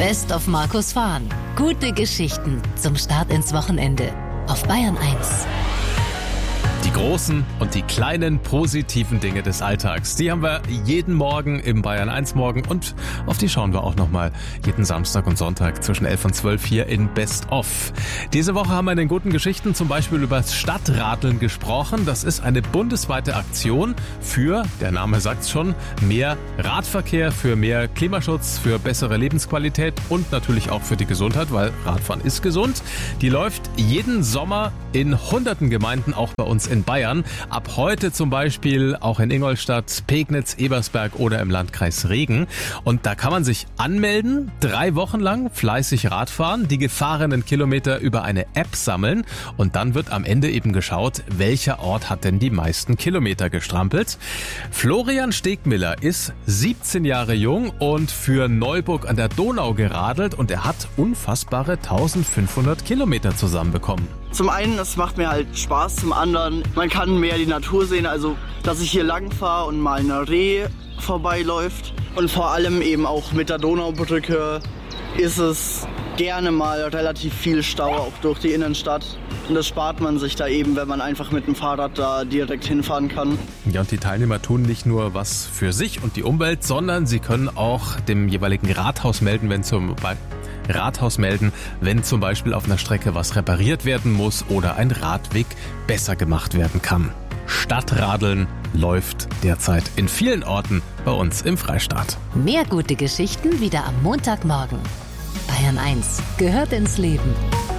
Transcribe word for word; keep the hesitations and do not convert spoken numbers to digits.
Best of Markus Fahn. Gute Geschichten zum Start ins Wochenende auf Bayern eins. Die großen und die kleinen positiven Dinge des Alltags, die haben wir jeden Morgen im Bayern eins Morgen und auf die schauen wir auch nochmal jeden Samstag und Sonntag zwischen elf und zwölf hier in Best of. Diese Woche haben wir in den guten Geschichten zum Beispiel über das Stadtradeln gesprochen. Das ist eine bundesweite Aktion für, der Name sagt's schon, mehr Radverkehr, für mehr Klimaschutz, für bessere Lebensqualität und natürlich auch für die Gesundheit, weil Radfahren ist gesund. Die läuft jeden Sommer in hunderten Gemeinden, auch bei uns in Bayern. Ab heute zum Beispiel auch in Ingolstadt, Pegnitz, Ebersberg oder im Landkreis Regen. Und da kann man sich anmelden, drei Wochen lang fleißig Radfahren, die gefahrenen Kilometer über eine App sammeln und dann wird am Ende eben geschaut, welcher Ort hat denn die meisten Kilometer gestrampelt. Florian Stegmiller ist siebzehn Jahre jung und für Neuburg an der Donau geradelt und er hat unfassbare eintausendfünfhundert Kilometer zusammenbekommen. Zum einen, es macht mir halt Spaß, zum anderen, man kann mehr die Natur sehen, also dass ich hier lang fahre und mal ein Reh vorbeiläuft. Und vor allem eben auch mit der Donaubrücke ist es gerne mal relativ viel Stau, auch durch die Innenstadt. Und das spart man sich da eben, wenn man einfach mit dem Fahrrad da direkt hinfahren kann. Ja, und die Teilnehmer tun nicht nur was für sich und die Umwelt, sondern sie können auch dem jeweiligen Rathaus melden, wenn zum Beispiel Rathaus melden, wenn zum Beispiel auf einer Strecke was repariert werden muss oder ein Radweg besser gemacht werden kann. Stadtradeln läuft derzeit in vielen Orten bei uns im Freistaat. Mehr gute Geschichten wieder am Montagmorgen. Bayern eins gehört ins Leben.